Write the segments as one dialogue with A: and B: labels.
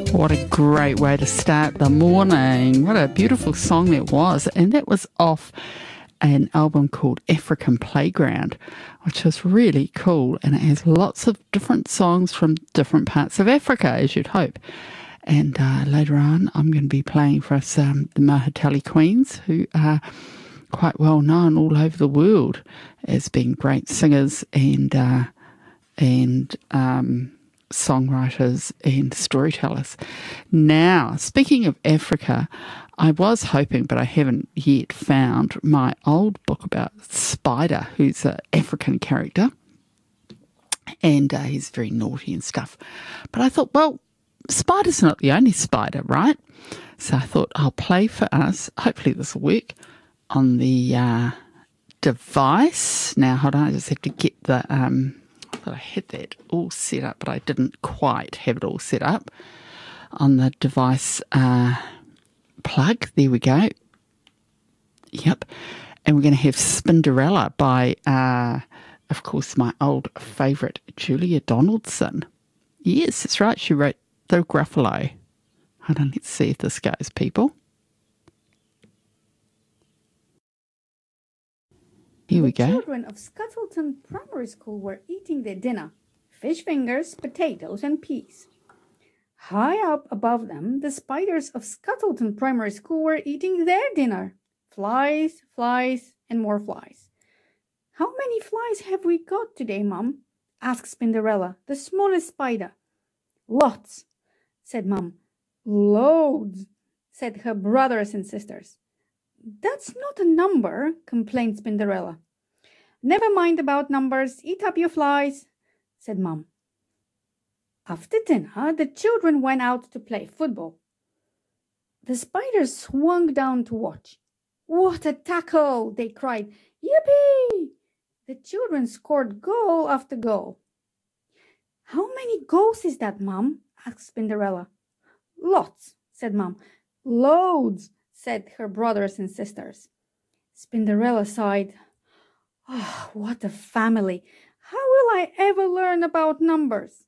A: What a great way to start the morning. What a beautiful song that was. And that was off an album called African Playground, which is really cool. And it has lots of different songs from different parts of Africa, as you'd hope. And later on, I'm going to be playing for us the Mahatali Queens, who are quite well known all over the world as being great singers and songwriters and storytellers. Now, speaking of Africa, I was hoping, but I haven't yet found my old book about Spider, who's an African character, and he's very naughty and stuff. But I thought, well, Spider's not the only spider, right? So I thought I'll play for us. Hopefully this will work on the device. Now, hold on, I just have to get the... I thought I had that all set up, but I didn't quite have it all set up on the device plug. There we go. Yep. And we're going to have Spinderella by, of course, my old favourite, Julia Donaldson. Yes, that's right. She wrote The Gruffalo. Hold on, let's see if this goes, people. Here we go.
B: The children of Scuttleton Primary School were eating their dinner, fish fingers, potatoes, and peas. High up above them, the spiders of Scuttleton Primary School were eating their dinner, flies, flies, and more flies. "How many flies have we got today, Mum?" asked Spinderella, the smallest spider. "Lots," said Mum. "Loads," said her brothers and sisters. "That's not a number," complained Spinderella. "Never mind about numbers. Eat up your flies," said Mum. After dinner, the children went out to play football. The spiders swung down to watch. "What a tackle!" they cried. "Yippee!" The children scored goal after goal. "How many goals is that, Mum?" asked Spinderella. "Lots," said Mum. "Loads," said her brothers and sisters. Spinderella sighed. "Oh, what a family! How will I ever learn about numbers?"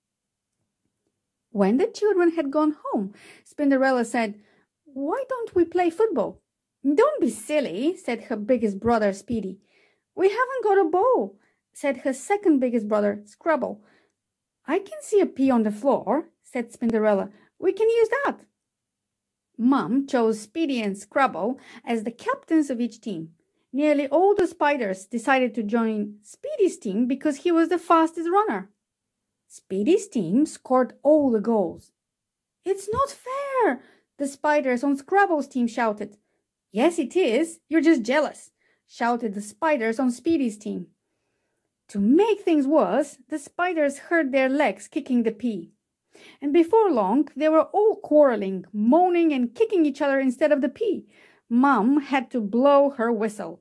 B: When the children had gone home, Spinderella said, "Why don't we play football?" "Don't be silly," said her biggest brother, Speedy. "We haven't got a ball," said her second biggest brother, Scrabble. "I can see a pea on the floor," said Spinderella. "We can use that." Mum chose Speedy and Scrabble as the captains of each team. Nearly all the spiders decided to join Speedy's team because he was the fastest runner. Speedy's team scored all the goals. "It's not fair," the spiders on Scrabble's team shouted. "Yes, it is. You're just jealous," shouted the spiders on Speedy's team. To make things worse, the spiders hurt their legs kicking the pea. And before long, they were all quarreling, moaning and kicking each other instead of the pea. Mum had to blow her whistle.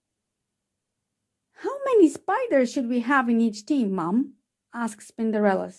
B: "How many spiders should we have in each team, Mum?" asked Spinderella.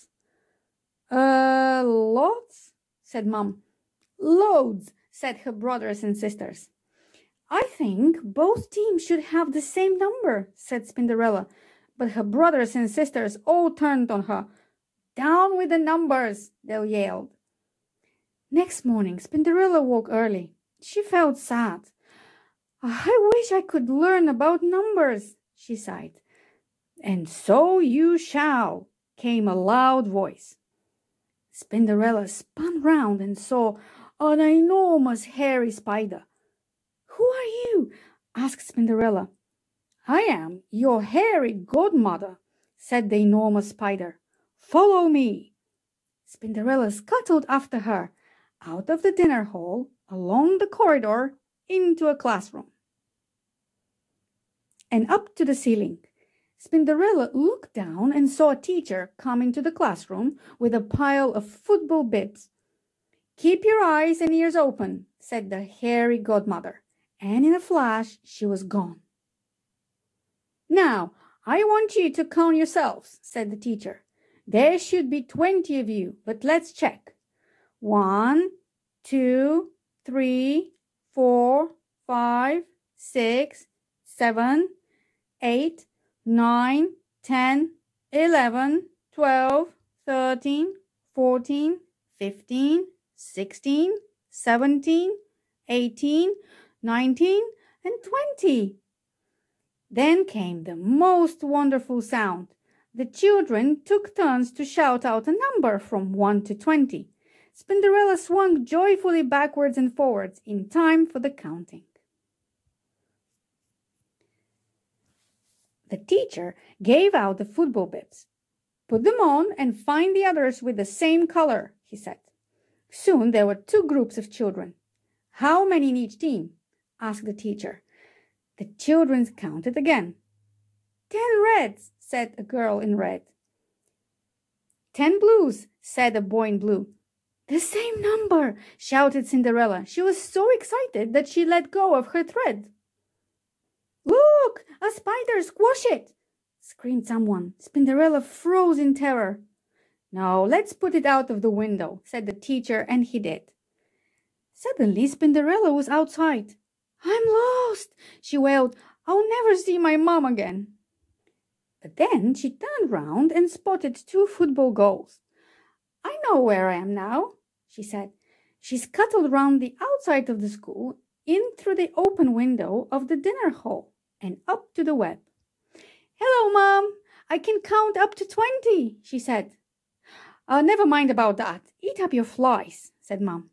B: Lots," said Mum. "Loads," said her brothers and sisters. "I think both teams should have the same number," said Spinderella, but her brothers and sisters all turned on her. "Down with the numbers," they yelled. Next morning, Spinderella woke early. She felt sad. "I wish I could learn about numbers," she sighed. "And so you shall," came a loud voice. Spinderella spun round and saw an enormous hairy spider. "Who are you?" asked Spinderella. "I am your hairy godmother," said the enormous spider. "Follow me." Spinderella scuttled after her, out of the dinner hall, along the corridor, into a classroom, and up to the ceiling. Spinderella looked down and saw a teacher come into the classroom with a pile of football bibs. "Keep your eyes and ears open," said the hairy godmother, and in a flash she was gone. "Now, I want you to count yourselves," said the teacher. "There should be 20 of you, but let's check. 1, 2, 3, 4, 5, 6, 7, 8, 9, 10, 11, 12, 13, 14, 15, 16, 17, 18, 19, and 20. Then came the most wonderful sound. The children took turns to shout out a number from 1 to 20. Spinderella swung joyfully backwards and forwards in time for the counting. The teacher gave out the football bibs. "Put them on and find the others with the same color," he said. Soon there were 2 groups of children. "How many in each team?" asked the teacher. The children counted again. 10 reds, said a girl in red. 10 blues, said a boy in blue. "The same number," shouted Cinderella. She was so excited that she let go of her thread. "Look, a spider, squash it!" screamed someone. Cinderella froze in terror. "No, let's put it out of the window," said the teacher, and he did. Suddenly, Cinderella was outside. "I'm lost," she wailed. "I'll never see my mom again." But then she turned round and spotted 2 football goals. "I know where I am now," she said. She scuttled round the outside of the school, in through the open window of the dinner hall, and up to the web. "Hello, Mom! I can count up to 20, she said. "Never mind about that. Eat up your flies," said Mom.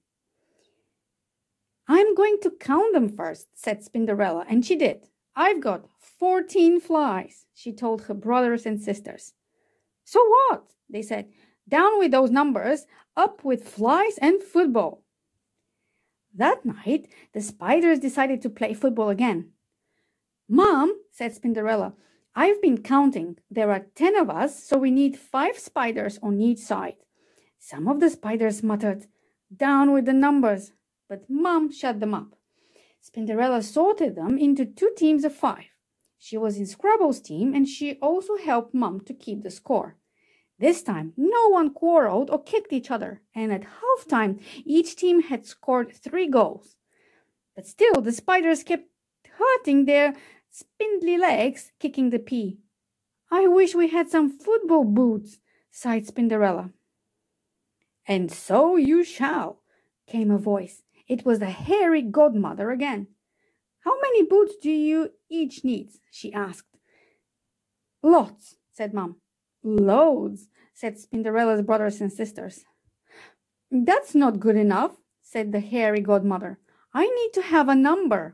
B: "I'm going to count them first," said Cinderella, and she did. "I've got 14 flies," she told her brothers and sisters. "So what?" they said. "Down with those numbers, up with flies and football." That night, the spiders decided to play football again. "Mom," said Cinderella, "I've been counting. There are 10 of us, so we need 5 spiders on each side." Some of the spiders muttered, "Down with the numbers," but Mom shut them up. Cinderella sorted them into 2 teams of 5. She was in Scrubble's team, and she also helped Mom to keep the score. This time, no one quarreled or kicked each other, and at halftime, each team had scored 3 goals. But still, the spiders kept hurting their spindly legs, kicking the pea. "I wish we had some football boots," sighed Cinderella. "And so you shall," came a voice. It was the hairy godmother again. "How many boots do you each need?" she asked. "Lots," said Mom. "Loads," said Cinderella's brothers and sisters. "That's not good enough," said the hairy godmother. "I need to have a number."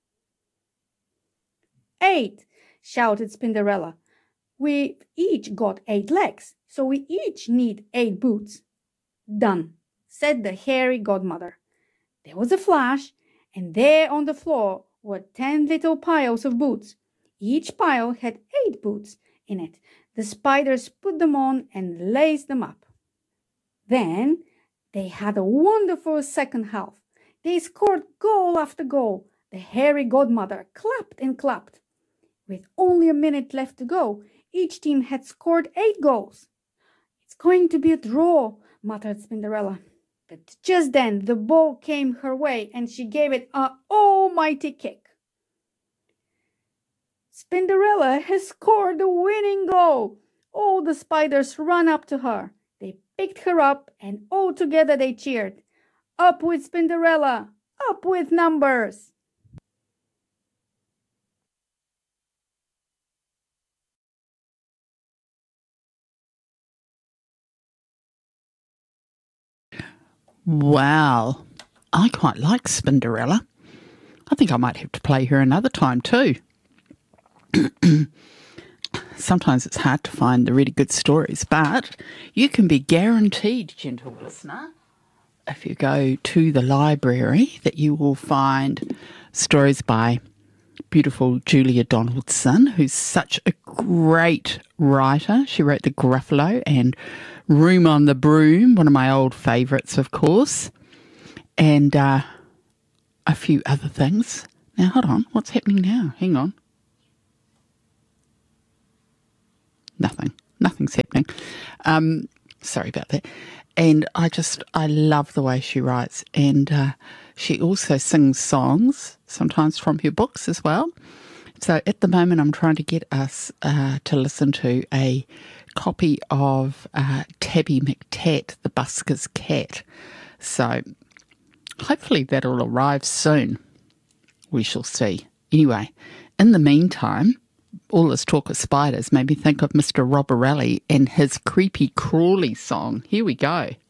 B: 8, shouted Cinderella. "We've each got 8 legs, so we each need 8 boots." "Done," said the hairy godmother. There was a flash, and there on the floor were 10 little piles of boots. Each pile had 8 boots in it. The spiders put them on and laced them up. Then they had a wonderful second half. They scored goal after goal. The hairy godmother clapped and clapped. With only a minute left to go, each team had scored 8 goals. "It's going to be a draw," muttered Cinderella. But just then the ball came her way, and she gave it an almighty kick. "Cinderella has scored the winning goal!" All the spiders ran up to her. They picked her up, and all together they cheered, "Up with Cinderella! Up with numbers!"
A: Wow, I quite like Cinderella. I think I might have to play her another time too. Sometimes it's hard to find the really good stories, but you can be guaranteed, gentle listener, if you go to the library, that you will find stories by beautiful Julia Donaldson, who's such a great writer. She wrote The Gruffalo and Room on the Broom, one of my old favourites, of course, and a few other things. Now, hold on. What's happening now? Hang on. Nothing's happening. Sorry about that. And I love the way she writes. And she also sings songs, sometimes from her books as well. So at the moment, I'm trying to get us to listen to a copy of Tabby McTat, the Busker's Cat. So hopefully that'll arrive soon. We shall see. Anyway, in the meantime, all this talk of spiders made me think of Mr. Robberelli and his creepy crawly song. Here we go.